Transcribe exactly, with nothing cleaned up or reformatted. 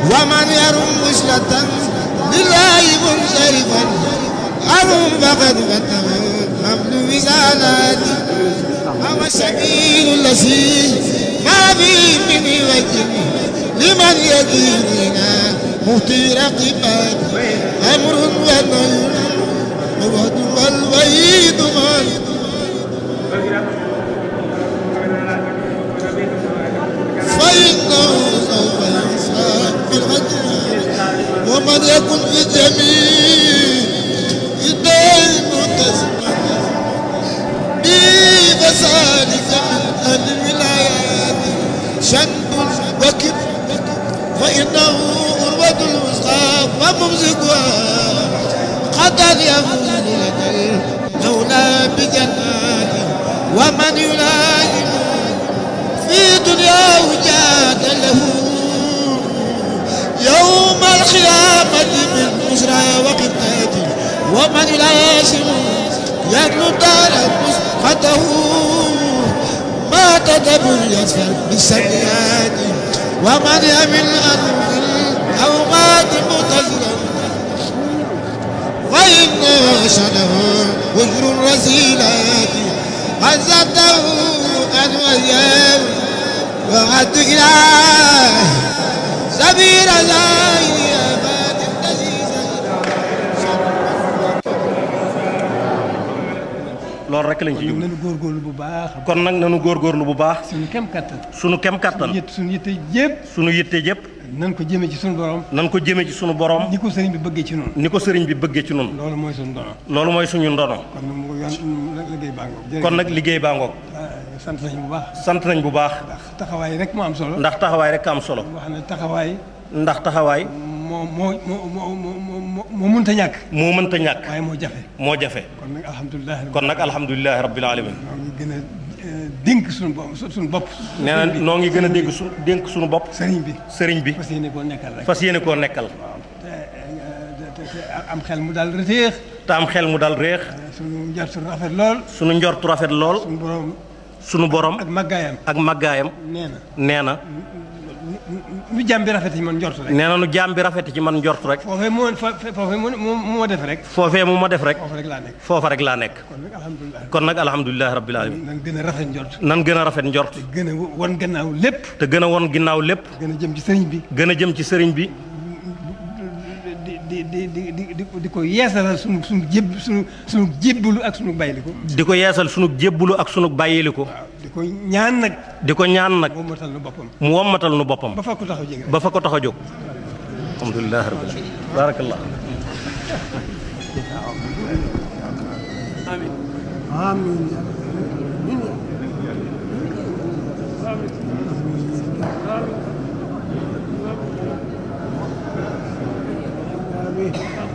ومن يرم وصلة لله منصرفا أرم فقد فتح حمل وزالاتي هو السبيل الذي ما فيه من وجه لمن يديننا مهتي رقبات أمر ونهي الوعد والوعيد من فإنه سوف يحساب بالحجر ومن يكن في جميع الدين متسمع بذلك من الولايات شنب وكب فإنه أروة الوسطى وممسكها قد يفوز لك المولى بجنات ومن يلازم في دنياه جاد له يوم القيامة من أسرى وقتات ومن يلازم يدل دار مسقطه ما تدبر يسفر بالسيئات ومن يمل أنه الأوقات متزرا وإن شنه وجر الرسيلات عزته أن وياه وعد إله سبيل الله أباد الدزيزة loolu rek lañ ci jublu nanu góorgóorlu bu baax kon nag nanu góorgóorlu bu baax suñu kem kattan sunu kem kattan suñu yitte yëpp sunu yitte yëpp nan ko jëmee ci sunu borom nan ko jëmee ci sunu borom ni ko sëriñ bi bëggee ci noonu ni ko sëriñ bi bëggee ci noonu loolu mooy suñu ndono loolu mooy suñu ndono kon nag mu yoon liggéey baa ngoog kon nag liggéey baa ngoog sant nañ bu baax sant nañ bu baax ndax taxawaay rek moo am solo ndax taxawaay rek am solo wax ne taxawaay ndax taxawaay moo moo moo moo moo moo mënta ñàkk moo mënta ñàkk waaye moo jafe moo jafe kon nag alhamdulilah kon nag alhamdulilahi rabbil alamin ñoo ngi gën a dénk suñu bopp suñu bopp nee na noo ngi gën a dégg su dénk suñu bopp sëriñ bi sëriñ bi fas yéene koo nekkal rek fas yéene koo nekkal te am xel mu daal réex te am xel mu dal réex suñu njort rafet lool sunu njortu rafet lool suñu borom sunu borom ak màggaayam ak màggaayam nee na nee na nu jàmm bi rafet ci man njort rek nee na nu jaam bi rafet ci man njort rek foofee moo foofee moo moo def rek foofee mu ma def rek foofu rek laa nekk foofa rek laa nekk kon nag alhamdulilah kon nag alhamdulilahi rabbil alamin nan gën a rafet njort nan gën a rafet njort gën a won gannaaw lépp te gën a won ginnaaw lépp gën a jëm ci sëriñ bi gën a jëm ci sëriñ bi di di di di di di ko yeesalal sunu sunu jéb sunu sunu jébbalu ak sunu bàyyiliku di ko yeesal sunu jébbulu ak sunu bàyyiliku waaw di ko ñaan nag di ko ñaan nag moom matal nu boppam mu wommatal nu boppam ba fa ko taxaw jege ba fa ko tax a jóg alhamdulilah rabbil alamin barakallah amiin amiin